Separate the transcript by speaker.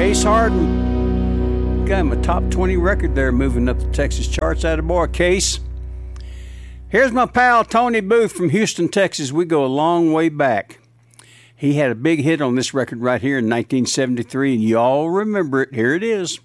Speaker 1: Case Harden. Got him a top 20 record there, moving up the Texas charts. Attaboy, Case. Here's my pal Tony Booth from Houston, Texas. We go a long way back. He had a big hit on this record right here in 1973, and you all remember it. Here it is.